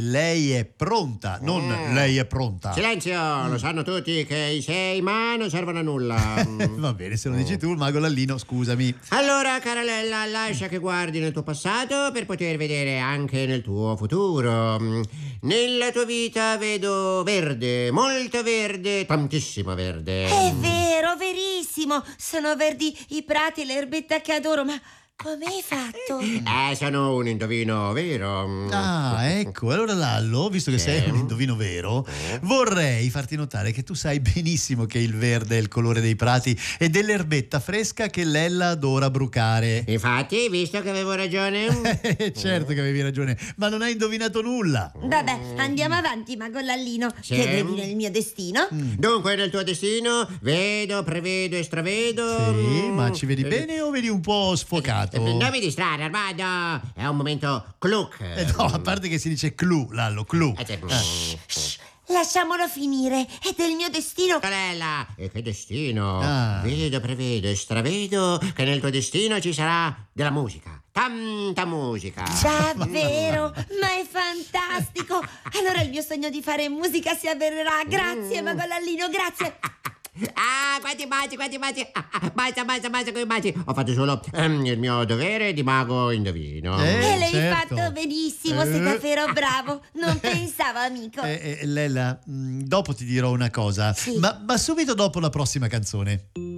lei è pronta, non lei è pronta. Silenzio, lo sanno tutti che i 6 ma non servono a nulla. Va bene, se lo dici tu, il mago Lallino, scusami. Allora, cara Lella, lascia che guardi nel tuo passato per poter vedere anche nel tuo futuro. Nella tua vita vedo verde, molto verde, tantissimo verde. È vero, verissimo. Sono verdi i prati e l'erbetta che adoro, ma come hai fatto? Sono un indovino vero. Ah, ecco, allora Lallo, visto che sei un indovino vero, vorrei farti notare che tu sai benissimo che il verde è il colore dei prati e dell'erbetta fresca che Lella adora brucare. Infatti, visto che avevo ragione. Certo che avevi ragione, ma non hai indovinato nulla. Vabbè, andiamo avanti, mago Lallino. Sì. Che vedi nel mio destino? Dunque, nel tuo destino vedo, prevedo e stravedo. Sì, ma ci vedi bene o vedi un po' sfocato? Non mi distrarre, Armando. È un momento cluck. No, a parte che si dice clou, Lallo, clou. Lasciamolo finire, è del mio destino. Lella, e che destino? Ah. Vedo, prevedo e stravedo che nel tuo destino ci sarà della musica. Tanta musica. Già, vero, ma è fantastico. Allora il mio sogno di fare musica si avvererà. Grazie, mago Lallino, grazie. Quanti baci. Bacia coi baci. Ho fatto solo il mio dovere di mago indovino. E l'hai certo. fatto benissimo, sei davvero bravo. Non pensavo, amico. Lella, dopo ti dirò una cosa, Sì. ma subito dopo la prossima canzone.